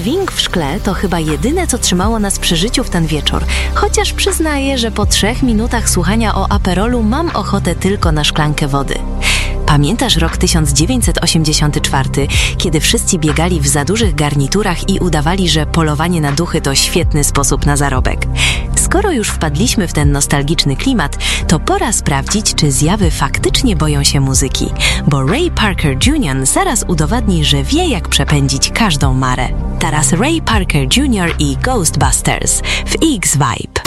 dźwięk w szkle to chyba jedyne, co trzymało nas przy życiu w ten wieczór. Chociaż przyznaję, że po 3 minutach słuchania o Aperolu mam ochotę tylko na szklankę wody. Pamiętasz rok 1984, kiedy wszyscy biegali w za dużych garniturach i udawali, że polowanie na duchy to świetny sposób na zarobek? Skoro już wpadliśmy w ten nostalgiczny klimat, to pora sprawdzić, czy zjawy faktycznie boją się muzyki, bo Ray Parker Jr. zaraz udowodni, że wie, jak przepędzić każdą marę. Teraz Ray Parker Jr. i Ghostbusters w X-Vibe.